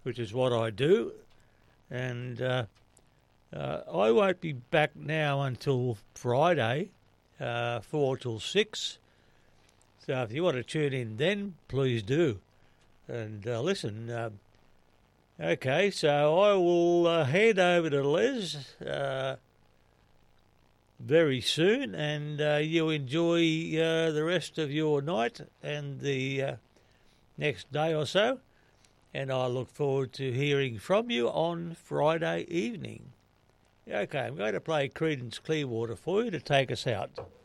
which is what I do. And I won't be back now until Friday, 4 till 6. So if you want to tune in then, please do. And listen, okay, so I will hand over to Les very soon, and you enjoy the rest of your night and the next day or so. And I look forward to hearing from you on Friday evening. Okay, I'm going to play Creedence Clearwater for you to take us out.